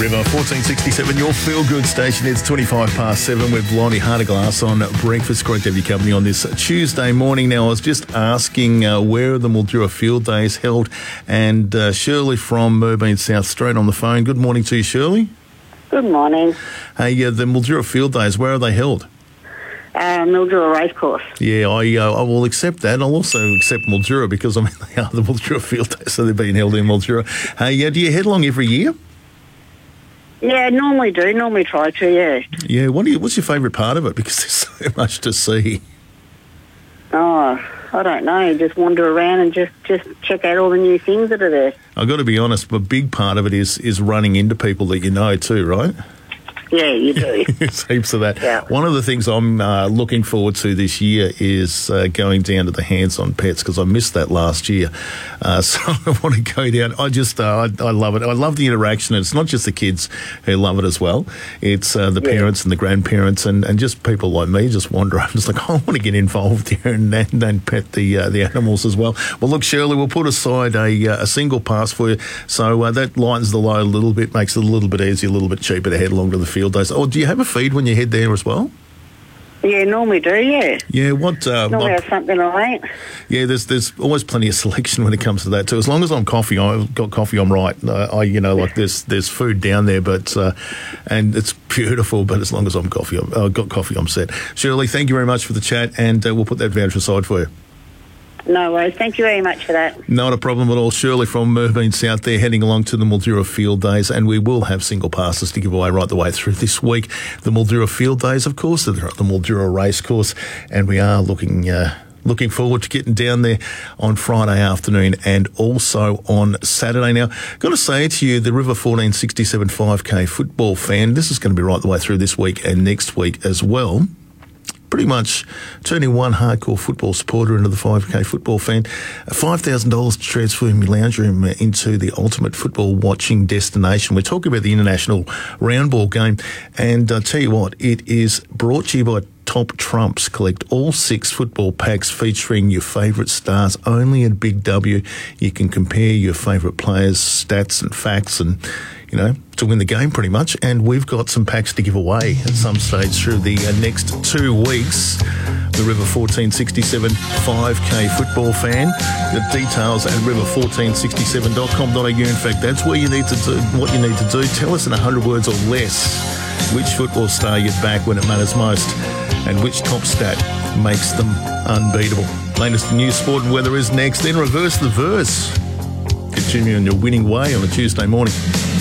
River, 1467, your feel-good station. It's 25 past 7 with Lonnie Harteglass on Breakfast. Great to have you company on this Tuesday morning. Now, I was just asking where the Mildura Field Day is held, and Shirley from Mooraboon South straight on the phone. Good morning to you, Shirley. Good morning. Hey, the Mildura Field Days, where are they held? Mildura Racecourse. Yeah, I will accept that. I'll also accept Mildura because, I mean, they are the Mildura Field Days, so they're being held in Mildura. Hey, do you head along every year? Yeah, normally try to, yeah. Yeah, what's your favourite part of it? Because there's so much to see. Oh, I don't know. Just wander around and just check out all the new things that are there. I've got to be honest, a big part of it is running into people that you know too, right? Yeah, you do. There's heaps of that. Yeah. One of the things I'm looking forward to this year is going down to the hands-on pets because I missed that last year. So I want to go down. I love it. I love the interaction. It's not just the kids who love it as well. It's the parents and the grandparents and just people like me just wander up. It's like, I want to get involved here and pet the animals as well. Well, look, Shirley, we'll put aside a single pass for you. So that lightens the load a little bit, makes it a little bit easier, a little bit cheaper to head along to the field days. Oh, do you have a feed when you head there as well? Yeah, normally do, yeah. Yeah, normally have something I eat. Yeah, there's always plenty of selection when it comes to that too. As long as I've got coffee, I'm right. There's food down there, but and it's beautiful. But as long as I've got coffee, I'm set. Shirley, thank you very much for the chat, and we'll put that voucher aside for you. No worries. Thank you very much for that. Not a problem at all. Shirley from Mooraboon South there, heading along to the Mildura Field Days, and we will have single passes to give away right the way through this week. The Mildura Field Days, of course, they're at the Mildura Racecourse, and we are looking forward to getting down there on Friday afternoon and also on Saturday. Now, got to say to you, the River 1467 5K football fan, this is going to be right the way through this week and next week as well. Pretty much turning one hardcore football supporter into the 5K football fan. $5,000 to transform your lounge room into the ultimate football watching destination. We're talking about the international round ball game. And I tell you what, it is brought to you by Top Trumps. Collect all 6 football packs featuring your favourite stars only at Big W. You can compare your favourite players' stats and facts and, to win the game pretty much. And we've got some packs to give away at some stage through the next 2 weeks. The River 1467 5K football fan. The details at river1467.com.au. In fact, that's where you need to do what you need to do. Tell us in 100 words or less which football star you'd back when it matters most and which top stat makes them unbeatable. Latest news, sport and weather is next. Then reverse the verse. Continue on your winning way on a Tuesday morning.